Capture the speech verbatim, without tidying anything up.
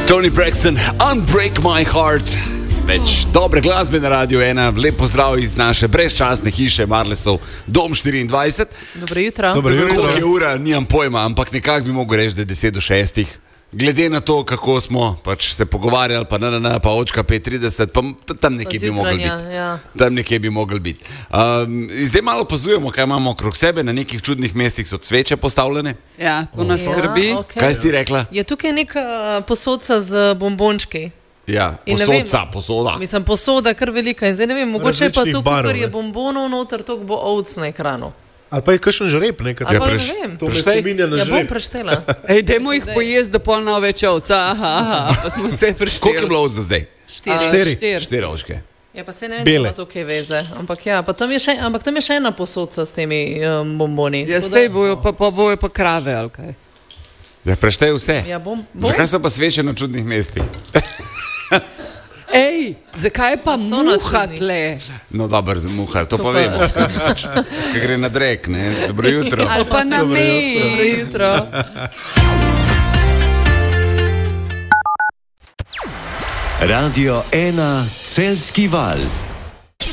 Toni Braxton, Unbreak My Heart. Več dobre glasbe na Radio ena. Lep pozdrav iz naše brezčasne hiše Marlesov, dom štiriindvajset. Dobro jutro. Dobro jutro. Koliko je ura, nimam pojma, ampak nekako bi mogel reči, da je deset do šestih. Glede na to, kako smo pač se pogovarjali, pa na, na, na, pa očka pet trideset, pa tam nekje bi mogel biti. Ja. Tam nekje bi mogel biti. Um, zdaj malo opazujemo, kaj imamo okrog sebe, na nekih čudnih mestih so sveče postavljene. Ja, to nas skrbi. Ja, okay. Kaj si ti rekla? Je tukaj neka posodca z bombončki. Ja, In ne posodca, vem, posoda. Mislim, posoda kar velika. In zdaj ne vem, mogoče pa Različnih to, barv, ker je ne. bombonov noter, to bo ovc na ekranu. Ali pa je kakšen žreb nekaj. Ali pa preš- ne vem. To me Preštej. spominja na Ja, bom žreb. preštela. Ej, dajmo jih pojesti, da pol na več ovca. Aha, aha, pa smo se prišteli. Koliko je bilo ovc do zdaj? Štiri. Štiri. Štiri. Štiri ovčke. Ja, pa se ne vem, Bele. če ima to kaj veze. Ampak ja, pa tam je še, ampak tam je še ena posodca s temi um, bomboni. Ja, Tako da- sej bojo pa, pa bojo pa krave, ali kaj. Ja, preštej vse. Ja, bom. bom. Zakaj so pa sveče na čudnih mestih? Ej, zakaj pa So na muha čudnih. tle? No, dober za muhar, to, To pa pa- vemo. Kaj gre na drek, ne? Dobro jutro. Ali pa na Dobro me. jutro. Radio ena Celjski val.